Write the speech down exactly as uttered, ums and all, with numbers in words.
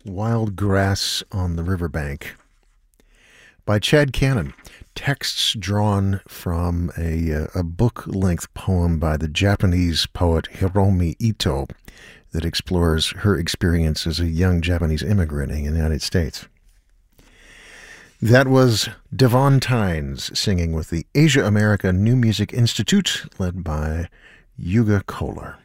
Wild Grass on the Riverbank by Chad Cannon. Texts drawn from a, uh, a book-length poem by the Japanese poet Hiromi Ito that explores her experience as a young Japanese immigrant in the United States. That was Devon Tynes singing with the Asia America New Music Institute, led by Yuga Kohler.